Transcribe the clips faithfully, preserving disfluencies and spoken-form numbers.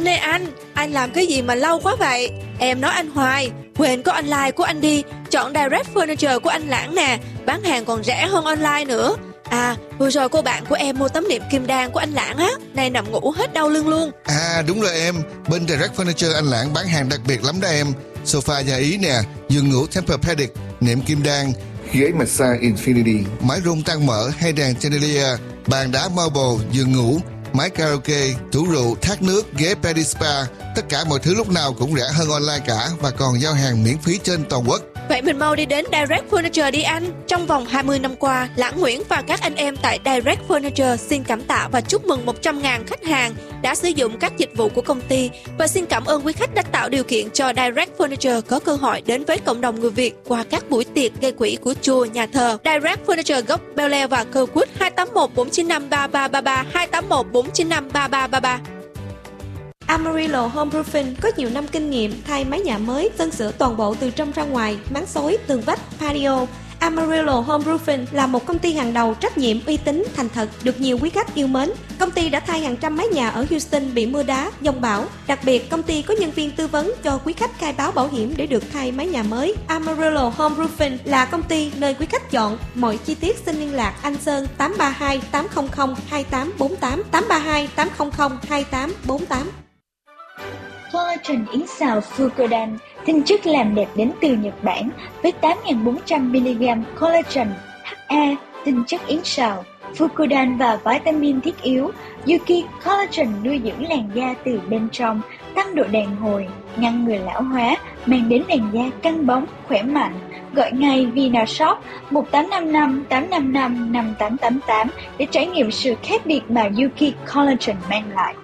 Anh ơi anh, anh làm cái gì mà lâu quá vậy? Em nói anh hoài, quên có online của anh đi. Chọn Direct Furniture của anh Lãng nè, bán hàng còn rẻ hơn online nữa. À, vừa rồi cô bạn của em mua tấm nệm kim đan của anh Lãng á, nay nằm ngủ hết đau lưng luôn. À đúng rồi em, bên Direct Furniture anh Lãng bán hàng đặc biệt lắm đó em. Sofa nhà Ý nè, giường ngủ Tempur-Pedic, nệm kim đan, ghế massage Infinity, mái rung tăng mở hay đèn chandelier, bàn đá marble, giường ngủ, máy karaoke, tủ rượu, thác nước, ghế pedi spa. Tất cả mọi thứ lúc nào cũng rẻ hơn online cả và còn giao hàng miễn phí trên toàn quốc. Vậy mình mau đi đến Direct Furniture đi anh. Trong vòng hai mươi năm qua, Lãng Nguyễn và các anh em tại Direct Furniture xin cảm tạ và chúc mừng một trăm nghìn khách hàng đã sử dụng các dịch vụ của công ty. Và xin cảm ơn quý khách đã tạo điều kiện cho Direct Furniture có cơ hội đến với cộng đồng người Việt qua các buổi tiệc gây quỹ của chùa, nhà thờ. Direct Furniture gốc Bel Air và Kirkwood hai tám một bốn chín năm ba ba ba ba, hai tám một bốn chín năm ba ba ba ba. Amarillo Homeroofing có nhiều năm kinh nghiệm thay mái nhà mới, sơn sửa toàn bộ từ trong ra ngoài, máng xối, tường vách, patio. Amarillo Homeroofing là một công ty hàng đầu trách nhiệm, uy tín, thành thật, được nhiều quý khách yêu mến. Công ty đã thay hàng trăm mái nhà ở Houston bị mưa đá, giông bão. Đặc biệt, công ty có nhân viên tư vấn cho quý khách khai báo bảo hiểm để được thay mái nhà mới. Amarillo Homeroofing là công ty nơi quý khách chọn. Mọi chi tiết xin liên lạc anh Sơn tám ba hai tám không không hai tám bốn tám, tám ba hai tám không không hai tám bốn tám. Collagen yến xào Fucodan, tinh chất làm đẹp đến từ Nhật Bản với tám nghìn bốn trăm mi-li-gam collagen, hát a, tinh chất yến xào, Fucodan và vitamin thiết yếu. Yuki Collagen nuôi dưỡng làn da từ bên trong, tăng độ đàn hồi, ngăn ngừa lão hóa, mang đến làn da căng bóng, khỏe mạnh. Gọi ngay Vinashop một tám năm năm tám năm năm năm tám tám tám để trải nghiệm sự khác biệt mà Yuki Collagen mang lại.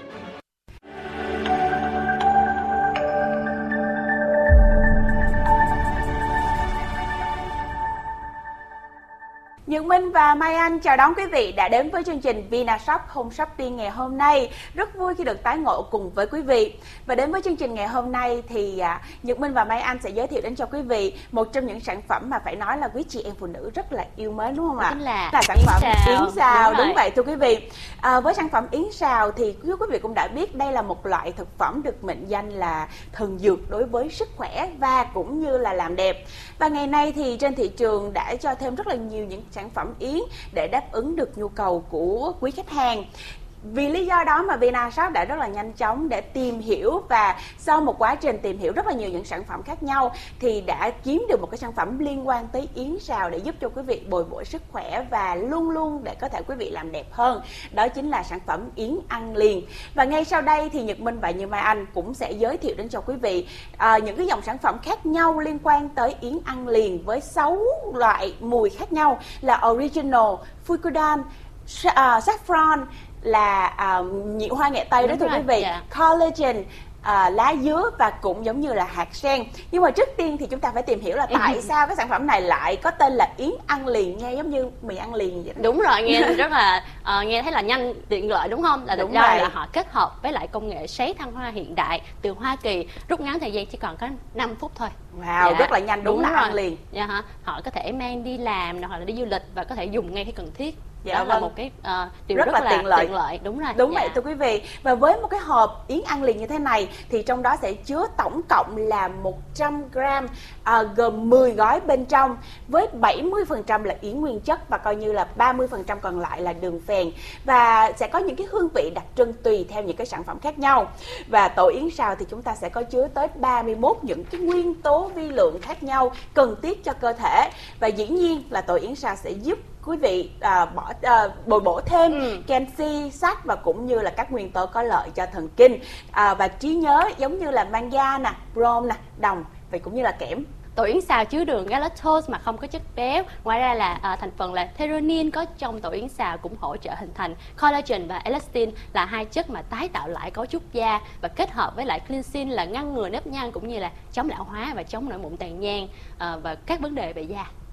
Nhật Minh và Mai Anh chào đón quý vị đã đến với chương trình Vinashop Home Shopping ngày hôm nay. Rất vui khi được tái ngộ cùng với quý vị. Và đến với chương trình ngày hôm nay thì à, Nhật Minh và Mai Anh sẽ giới thiệu đến cho quý vị một trong những sản phẩm mà phải nói là quý chị em phụ nữ rất là yêu mến, đúng không ạ? Là, là sản phẩm yến xào. Đúng, đúng vậy thưa quý vị. À, với sản phẩm yến xào thì quý vị cũng đã biết đây là một loại thực phẩm được mệnh danh là thần dược đối với sức khỏe và cũng như là làm đẹp. Và ngày nay thì trên thị trường đã cho thêm rất là nhiều những sản phẩm yến để đáp ứng được nhu cầu của quý khách hàng. Vì lý do đó mà Vinashop đã rất là nhanh chóng để tìm hiểu, và sau một quá trình tìm hiểu rất là nhiều những sản phẩm khác nhau thì đã kiếm được một cái sản phẩm liên quan tới yến xào để giúp cho quý vị bồi bổ sức khỏe và luôn luôn để có thể quý vị làm đẹp hơn. Đó chính là sản phẩm yến ăn liền. Và ngay sau đây thì Nhật Minh và như Mai Anh cũng sẽ giới thiệu đến cho quý vị à, những cái dòng sản phẩm khác nhau liên quan tới yến ăn liền với sáu loại mùi khác nhau là Original, Fucodan, Saffron, là à, nhị hoa nghệ tây. Đúng đó thưa rồi, quý vị, dạ. Collagen, à, lá dứa và cũng giống như là hạt sen. Nhưng mà trước tiên thì chúng ta phải tìm hiểu là tại sao cái sản phẩm này lại có tên là yến ăn liền, nghe giống như mì ăn liền vậy đó. Đúng rồi, nghe rất là uh, nghe thấy là nhanh, tiện lợi đúng không? Là đúng do rồi. Là họ kết hợp với lại công nghệ sấy thăng hoa hiện đại từ Hoa Kỳ, rút ngắn thời gian chỉ còn có năm phút thôi. Wow, dạ. Rất là nhanh, đúng, đúng là rồi. Ăn liền. Dạ hả? Họ có thể mang đi làm hoặc là đi du lịch và có thể dùng ngay khi cần thiết. Dạ, đó vâng. là một cái uh, điều rất, rất là, là tiện lợi. tiện lợi đúng rồi. Đúng dạ. vậy thưa quý vị. Và với một cái hộp yến ăn liền như thế này thì trong đó sẽ chứa tổng cộng là một trăm gram, à, gồm mười gói bên trong, với bảy mươi phần trăm là yến nguyên chất và coi như là ba mươi phần trăm còn lại là đường phèn, và sẽ có những cái hương vị đặc trưng tùy theo những cái sản phẩm khác nhau. Và tổ yến xào thì chúng ta sẽ có chứa tới ba mươi mốt những cái nguyên tố vi lượng khác nhau cần thiết cho cơ thể, và dĩ nhiên là tổ yến xào sẽ giúp quý vị à, bỏ à, bồi bổ thêm ừ. canxi, sắt và cũng như là các nguyên tố có lợi cho thần kinh à, và trí nhớ, giống như là mangan nè, brom nè, đồng và cũng như là kẽm. Tổ yến xào chứa đường galactose mà không có chất béo. Ngoài ra là à, thành phần là theanine có trong tổ yến xào cũng hỗ trợ hình thành collagen và elastin, là hai chất mà tái tạo lại cấu trúc da, và kết hợp với lại cleansing là ngăn ngừa nếp nhăn cũng như là chống lão hóa và chống nổi mụn tàn nhang à, và các vấn đề về da.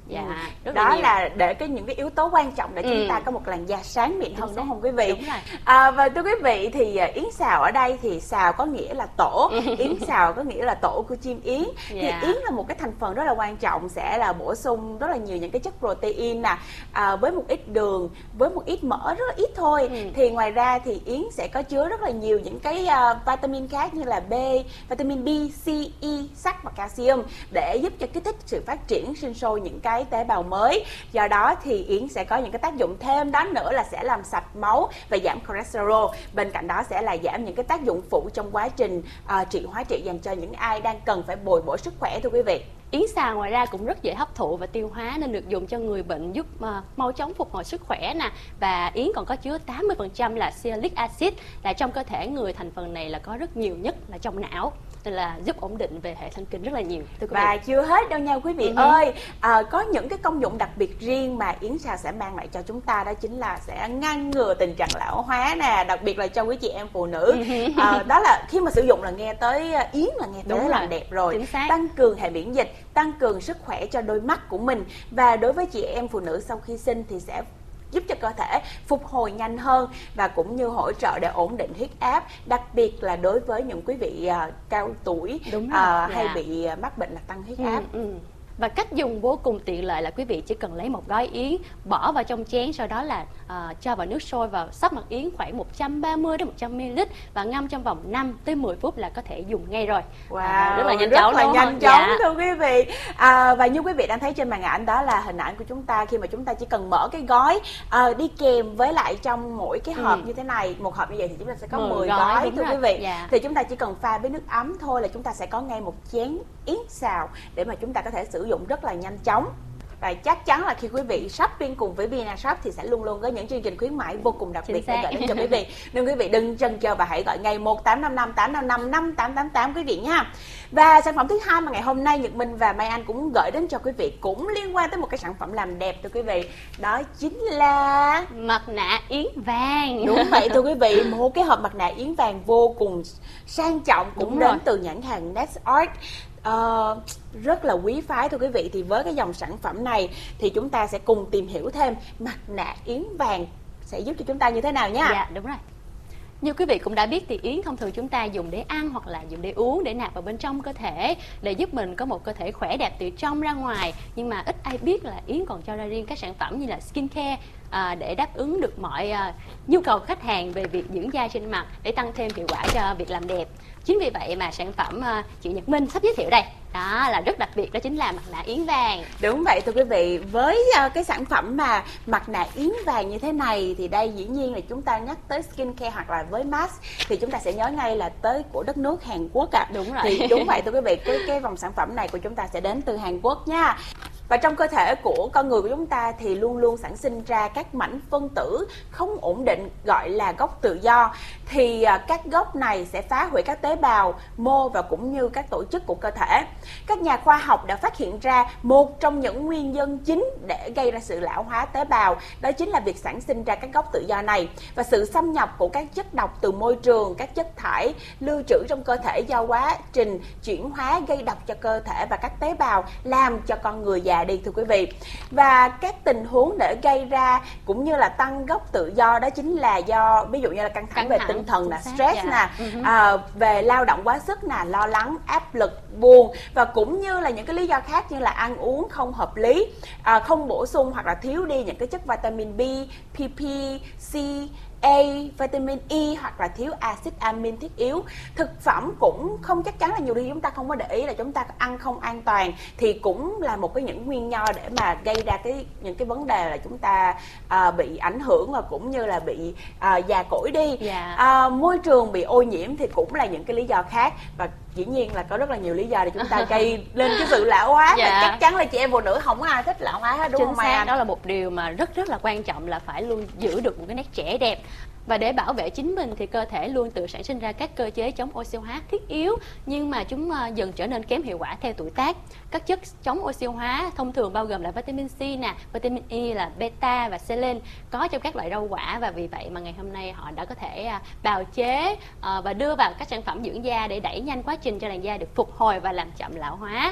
Dạ, ừ. rất đó là, nhiều. là để cái những cái yếu tố quan trọng để ừ. chúng ta có một làn da sáng mịn hơn, đúng không quý vị? Đúng rồi. À, và thưa quý vị thì yến xào ở đây thì xào có nghĩa là tổ, yến xào có nghĩa là tổ của chim yến. Dạ. Thì yến là một cái thành phần rất là quan trọng, sẽ là bổ sung rất là nhiều những cái chất protein nè, à, với một ít đường, với một ít mỡ rất là ít thôi. ừ. Thì ngoài ra thì yến sẽ có chứa rất là nhiều những cái uh, vitamin khác như là B, vitamin B, C, E, sắt và calcium để giúp cho kích thích sự phát triển sinh sôi những cái tế bào mới. Do đó thì yến sẽ có những cái tác dụng thêm đó nữa là sẽ làm sạch máu và giảm cholesterol. Bên cạnh đó sẽ là giảm những cái tác dụng phụ trong quá trình uh, trị hóa trị dành cho những ai đang cần phải bồi bổ sức khỏe, thưa quý vị. Yến xào ngoài ra cũng rất dễ hấp thụ và tiêu hóa nên được dùng cho người bệnh, giúp uh, mau chóng phục hồi sức khỏe nè. Và yến còn có chứa tám mươi phần trăm là sialic acid, là trong cơ thể người thành phần này là có rất nhiều nhất là trong não, nên là giúp ổn định về hệ thần kinh rất là nhiều. Thưa quý Và vị. chưa hết đâu nha quý vị uh-huh. ơi, à, có những cái công dụng đặc biệt riêng mà yến xào sẽ mang lại cho chúng ta, đó chính là sẽ ngăn ngừa tình trạng lão hóa nè, đặc biệt là cho quý chị em phụ nữ. uh-huh. à, đó là khi mà sử dụng là nghe tới yến là nghe tới làm đẹp rồi, tăng cường hệ miễn dịch, tăng cường sức khỏe cho đôi mắt của mình. Và đối với chị em phụ nữ sau khi sinh thì sẽ giúp cho cơ thể phục hồi nhanh hơn và cũng như hỗ trợ để ổn định huyết áp, đặc biệt là đối với những quý vị uh, cao tuổi uh, dạ. hay bị uh, mắc bệnh là tăng huyết áp. ừ, ừ. Và cách dùng vô cùng tiện lợi là quý vị chỉ cần lấy một gói yến, bỏ vào trong chén, sau đó là uh, cho vào nước sôi và sắp mặt yến khoảng một trăm ba mươi đến một trăm mi li lít và ngâm trong vòng năm tới mười phút là có thể dùng ngay rồi. Wow, à, rất là nhanh rất chóng, là đúng nhanh không? chóng Dạ. thưa quý vị. À, và như quý vị đang thấy trên màn ảnh, đó là hình ảnh của chúng ta khi mà chúng ta chỉ cần mở cái gói uh, đi kèm với lại trong mỗi cái hộp ừ. như thế này, một hộp như vậy thì chúng ta sẽ có mười gói, gói thưa rồi. quý vị. Dạ. Thì chúng ta chỉ cần pha với nước ấm thôi là chúng ta sẽ có ngay một chén yến xào để mà chúng ta có thể sử dụng rất là nhanh chóng. Và chắc chắn là khi quý vị shopping cùng với Vinashop thì sẽ luôn luôn có những chương trình khuyến mãi vô cùng đặc biệt để gửi đến cho quý vị. Nên quý vị đừng chần chờ và hãy gọi ngay một tám năm năm tám năm năm năm tám tám tám quý vị nha. Và sản phẩm thứ hai mà ngày hôm nay Nhật Minh và Mai Anh cũng gửi đến cho quý vị cũng liên quan tới một cái sản phẩm làm đẹp thưa quý vị. Đó chính là mặt nạ yến vàng. Đúng vậy thưa quý vị, một cái hộp mặt nạ yến vàng vô cùng sang trọng cũng Đúng đến rồi. từ nhãn hàng NetArt. Uh, rất là quý phái thưa quý vị. Thì với cái dòng sản phẩm này thì chúng ta sẽ cùng tìm hiểu thêm mặt nạ yến vàng sẽ giúp cho chúng ta như thế nào nha. Dạ đúng rồi. Như quý vị cũng đã biết thì yến thông thường chúng ta dùng để ăn hoặc là dùng để uống, để nạp vào bên trong cơ thể để giúp mình có một cơ thể khỏe đẹp từ trong ra ngoài. Nhưng mà ít ai biết là yến còn cho ra riêng các sản phẩm như là skin care à, để đáp ứng được mọi à, nhu cầu khách hàng về việc dưỡng da trên mặt để tăng thêm hiệu quả cho việc làm đẹp. Chính vì vậy mà sản phẩm à, chị Nhật Minh sắp giới thiệu đây đó là rất đặc biệt, đó chính là mặt nạ yến vàng. Đúng vậy thưa quý vị, với uh, cái sản phẩm mà mặt nạ yến vàng như thế này thì đây dĩ nhiên là chúng ta nhắc tới skin care hoặc là với mask thì chúng ta sẽ nhớ ngay là tới của đất nước Hàn Quốc ạ. À. Đúng rồi. Thì đúng vậy thưa quý vị, cái cái vòng sản phẩm này của chúng ta sẽ đến từ Hàn Quốc nha. Và trong cơ thể của con người của chúng ta thì luôn luôn sản sinh ra các mảnh phân tử không ổn định gọi là gốc tự do. Thì các gốc này sẽ phá hủy các tế bào, mô và cũng như các tổ chức của cơ thể. Các nhà khoa học đã phát hiện ra một trong những nguyên nhân chính để gây ra sự lão hóa tế bào, đó chính là việc sản sinh ra các gốc tự do này và sự xâm nhập của các chất độc từ môi trường, các chất thải lưu trữ trong cơ thể do quá trình chuyển hóa gây độc cho cơ thể và các tế bào, làm cho con người già đi thưa quý vị. Và các tình huống để gây ra cũng như là tăng gốc tự do đó chính là do ví dụ như là căng thẳng, căng về thẳng, tinh thần nè, stress dạ. nè, uh-huh. à, về lao động quá sức nè, lo lắng, áp lực, buồn và cũng như là những cái lý do khác như là ăn uống không hợp lý, à, không bổ sung hoặc là thiếu đi những cái chất vitamin B, pê pê, C, A, vitamin E hoặc là thiếu axit amin thiết yếu. Thực phẩm cũng không chắc chắn là nhiều khi chúng ta không có để ý là chúng ta ăn không an toàn thì cũng là một cái những nguyên nhân để mà gây ra cái những cái vấn đề là chúng ta à, bị ảnh hưởng và cũng như là bị à, già cỗi đi. Yeah. À, môi trường bị ô nhiễm thì cũng là những cái lý do khác và dĩ nhiên là có rất là nhiều lý do để chúng ta gây lên cái sự lão hóa. Dạ. Và chắc chắn là chị em phụ nữ không có ai thích lão hóa hết đúng Chính không xác, Mai? đó là một điều mà rất rất là quan trọng là phải luôn giữ được một cái nét trẻ đẹp. Và để bảo vệ chính mình thì cơ thể luôn tự sản sinh ra các cơ chế chống oxy hóa thiết yếu, nhưng mà chúng dần trở nên kém hiệu quả theo tuổi tác. Các chất chống oxy hóa thông thường bao gồm là vitamin C nè, vitamin E là beta và selen có trong các loại rau quả, và vì vậy mà ngày hôm nay họ đã có thể bào chế và đưa vào các sản phẩm dưỡng da để đẩy nhanh quá trình cho làn da được phục hồi và làm chậm lão hóa.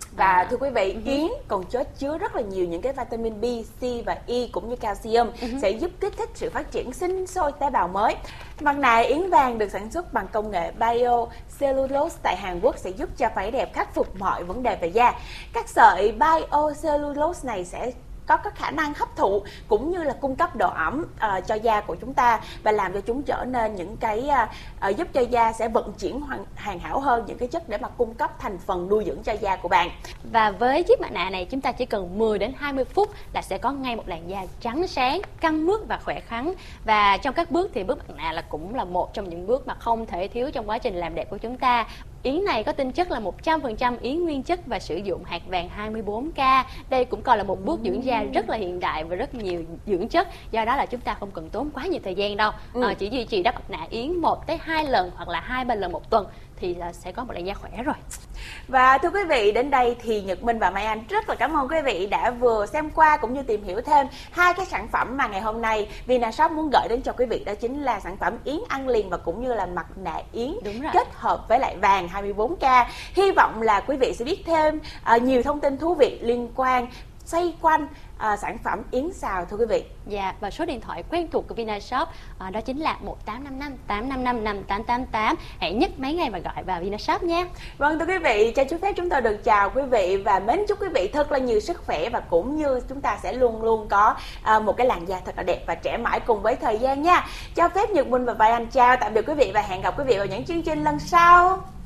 Và à. thưa quý vị, yến còn chứa chứa rất là nhiều những cái vitamin B, C và E cũng như calcium uh-huh. sẽ giúp kích thích sự phát triển sinh sôi tế bào mới. Mặt nạ yến vàng được sản xuất bằng công nghệ biocellulose tại Hàn Quốc sẽ giúp cho váy đẹp khắc phục mọi vấn đề về da. Các sợi biocellulose này sẽ có các khả năng hấp thụ cũng như là cung cấp độ ẩm uh, cho da của chúng ta và làm cho chúng trở nên những cái uh, uh, giúp cho da sẽ vận chuyển hoàn, hoàn hảo hơn những cái chất để mà cung cấp thành phần nuôi dưỡng cho da của bạn. Và với chiếc mặt nạ này chúng ta chỉ cần mười đến hai mươi phút là sẽ có ngay một làn da trắng sáng, căng mướt và khỏe khoắn. Và trong các bước thì bước mặt nạ là cũng là một trong những bước mà không thể thiếu trong quá trình làm đẹp của chúng ta. Yến này có tinh chất là một trăm phần trăm yến nguyên chất và sử dụng hạt vàng hai mươi bốn K. Đây cũng còn là một bước dưỡng da rất là hiện đại và rất nhiều dưỡng chất. Do đó là chúng ta không cần tốn quá nhiều thời gian đâu. ừ. à, Chỉ duy trì đắp mặt nạ yến một tới hai lần hoặc là hai ba lần một tuần thì là sẽ có một làn da khỏe rồi. Và thưa quý vị, đến đây thì Nhật Minh và Mai Anh rất là cảm ơn quý vị đã vừa xem qua cũng như tìm hiểu thêm hai cái sản phẩm mà ngày hôm nay Vinashop muốn gửi đến cho quý vị, đó chính là sản phẩm yến ăn liền và cũng như là mặt nạ yến kết hợp với lại vàng hai mươi bốn K. Hy vọng là quý vị sẽ biết thêm uh, nhiều thông tin thú vị liên quan xoay quanh À, sản phẩm yến xào thưa quý vị. Dạ, và số điện thoại quen thuộc của Vinashop à, đó chính là một tám năm năm tám năm năm năm tám tám tám. Hãy nhấc máy ngay và gọi vào Vinashop nha. Vâng thưa quý vị, cho chú phép chúng tôi được chào quý vị và mến chúc quý vị thật là nhiều sức khỏe và cũng như chúng ta sẽ luôn luôn có à, một cái làn da thật là đẹp và trẻ mãi cùng với thời gian nha. Cho phép Nhật Minh và Vai Anh chào tạm biệt quý vị và hẹn gặp quý vị vào những chương trình lần sau.